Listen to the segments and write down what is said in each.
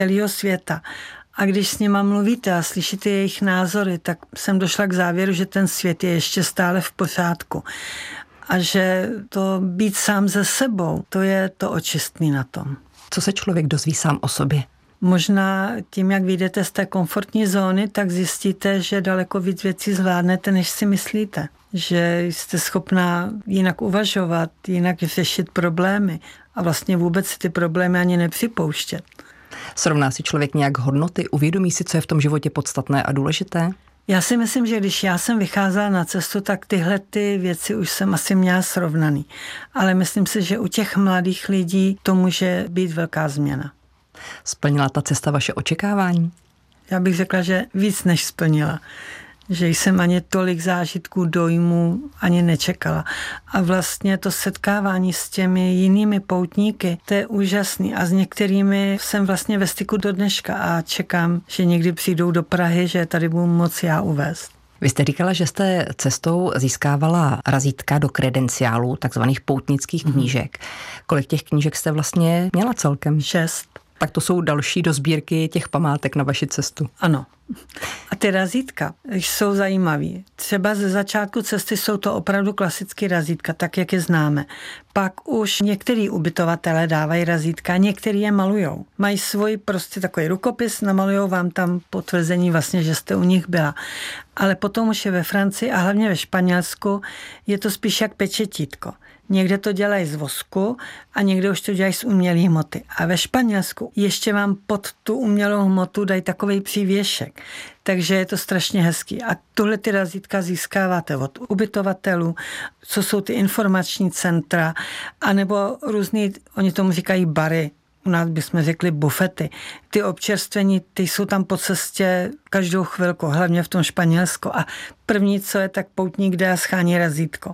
celého světa. A když s nima mluvíte a slyšíte jejich názory, tak jsem došla k závěru, že ten svět je ještě stále v pořádku. A že to být sám ze sebou, to je to očistný na tom. Co se člověk dozví sám o sobě? Možná tím, jak vyjdete z té komfortní zóny, tak zjistíte, že daleko víc věcí zvládnete, než si myslíte. Že jste schopná jinak uvažovat, jinak řešit problémy a vlastně vůbec si ty problémy ani nepřipouštět. Srovná si člověk nějak hodnoty, uvědomí si, co je v tom životě podstatné a důležité? Já si myslím, že když já jsem vycházela na cestu, tak tyhle ty věci už jsem asi měla srovnaný. Ale myslím si, že u těch mladých lidí to může být velká změna. Splnila ta cesta vaše očekávání? Já bych řekla, že víc než splnila. Že jsem ani tolik zážitků, dojmů ani nečekala. A vlastně to setkávání s těmi jinými poutníky, to je úžasný. A s některými jsem vlastně ve styku do dneška a čekám, že někdy přijdou do Prahy, že tady budu moci já uvést. Vy jste říkala, že jste cestou získávala razítka do kredenciálů, takzvaných poutnických knížek. Kolik těch knížek jste vlastně měla celkem? 6. Tak to jsou další do sbírky těch památek na vaši cestu. Ano. A ty razítka jsou zajímavý. Třeba ze začátku cesty jsou to opravdu klasické razítka, tak jak je známe. Pak už některý ubytovatelé dávají razítka, některý je malujou. Mají svůj prostě takový rukopis, namalujou vám tam potvrzení vlastně, že jste u nich byla. Ale potom už je ve Francii a hlavně ve Španělsku je to spíš jak pečetítko. Někde to dělají z vosku a někde už to dělají z umělé hmoty. A ve Španělsku ještě vám pod tu umělou hmotu dají takovej přívěšek. Takže je to strašně hezký. A tuhle ty razítka získáváte od ubytovatelů, co jsou ty informační centra, anebo různý, oni tomu říkají bary, u nás bychom řekli bufety. Ty občerstvení, ty jsou tam po cestě každou chvilku, hlavně v tom Španělsku. A první, co je, tak poutník jde a schání razítko.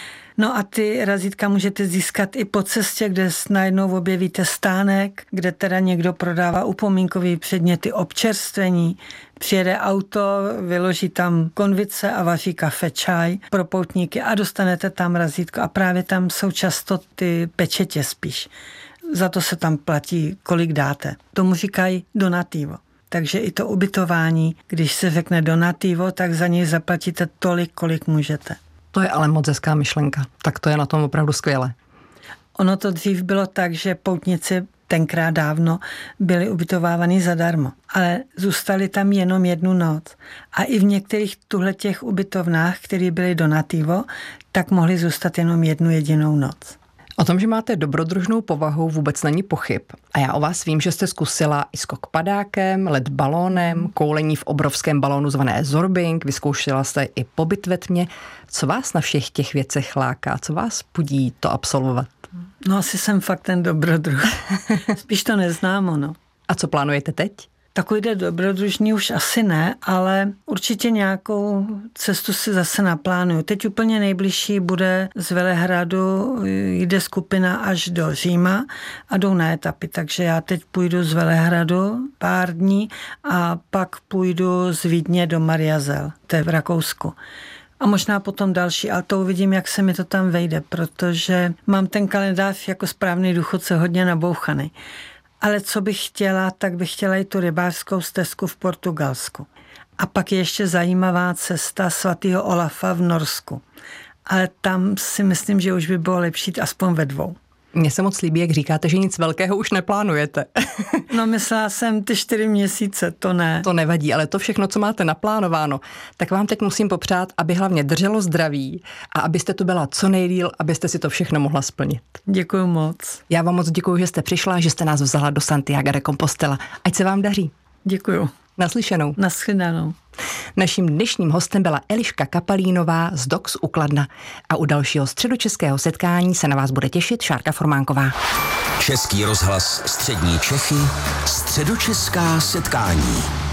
No a ty razítka můžete získat i po cestě, kde najednou objevíte stánek, kde teda někdo prodává upomínkový předměty, občerstvení. Přijede auto, vyloží tam konvice a vaří kafe, čaj pro poutníky a dostanete tam razítko. A právě tam jsou často ty pečetě spíš. Za to se tam platí, kolik dáte. Tomu říkají donativo. Takže i to ubytování, když se řekne donativo, tak za něj zaplatíte tolik, kolik můžete. To je ale moc hezká myšlenka. Tak to je na tom opravdu skvěle. Ono to dřív bylo tak, že poutníci tenkrát dávno byli ubytovávaní zadarmo, ale zůstali tam jenom jednu noc. A i v některých tuhletěch ubytovnách, které byly donativo, tak mohli zůstat jenom jednu jedinou noc. O tom, že máte dobrodružnou povahu, vůbec není pochyb. A já o vás vím, že jste zkusila i skok padákem, let balónem, koulení v obrovském balónu zvané zorbing, vyzkoušela jste i pobyt ve tmě. Co vás na všech těch věcech láká? Co vás budí to absolvovat? No asi jsem fakt ten dobrodruh. Spíš to neznám, ono. A co plánujete teď? Takovýhle dobrodružný už asi ne, ale určitě nějakou cestu si zase naplánuju. Teď úplně nejbližší bude z Velehradu, jde skupina až do Říma a jdou na etapy, takže já teď půjdu z Velehradu pár dní a pak půjdu z Vídně do Mariazell, to je v Rakousku. A možná potom další, ale to uvidím, jak se mi to tam vejde, protože mám ten kalendář jako správný důchodce hodně nabouchaný. Ale co bych chtěla, tak bych chtěla i tu rybářskou stezku v Portugalsku. A pak je ještě zajímavá cesta svatého Olafa v Norsku. Ale tam si myslím, že už by bylo lepší aspoň ve 2. Mně se moc líbí, jak říkáte, že nic velkého už neplánujete. No myslela jsem ty 4 měsíce, to ne. To nevadí, ale to všechno, co máte naplánováno, tak vám teď musím popřát, aby hlavně drželo zdraví a abyste tu byla co nejdýl, abyste si to všechno mohla splnit. Děkuju moc. Já vám moc děkuju, že jste přišla, že jste nás vzala do Santiago de Compostela. Ať se vám daří. Děkuju. Naslyšenou. Naschledanou. Naším dnešním hostem byla Eliška Kapalínová z DOX u Kladna. A u dalšího středočeského setkání se na vás bude těšit Šárka Formánková. Český rozhlas Střední Čechy, středočeská setkání.